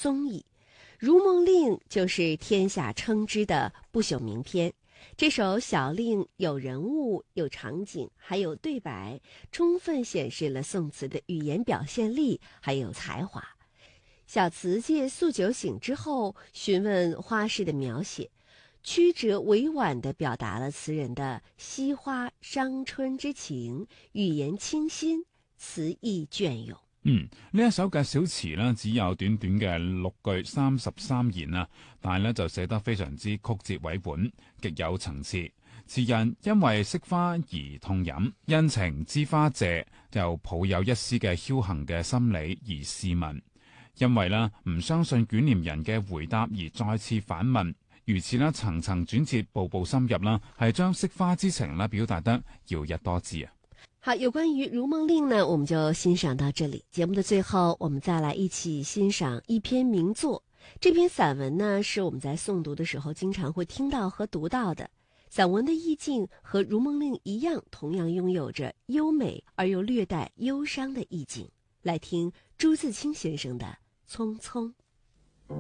综艺，《如梦令》就是天下称之的不朽名篇。这首小令有人物、有场景，还有对白，充分显示了宋词的语言表现力还有才华。小词借宿酒醒之后询问花事的描写，曲折委婉地表达了词人的惜花伤春之情，語言清新，詞意隽永。 呢一首嘅小詞呢，只有短短嘅6句33言啊，但係呢就寫得非常之曲折委婉，極有層次。詞人因為惜花而痛飲，因情知花謝，又抱有一絲嘅僥倖嘅心理而試問，因為呢唔相信捲簾人嘅回答而再次反問，如此呢層層轉折，步步深入啦，係將惜花之情呢表達得耀逸多姿啊！ 好，有關於《如夢令》呢，我們就欣賞到這裡。節目的最後，我們再來一起欣賞一篇名作。這篇散文呢，是我們在誦讀的時候經常會聽到和讀到的。散文的意境和《如夢令》一樣，同樣擁有着優美而又略帶憂傷的意境。來聽朱自清先生的《匆匆》。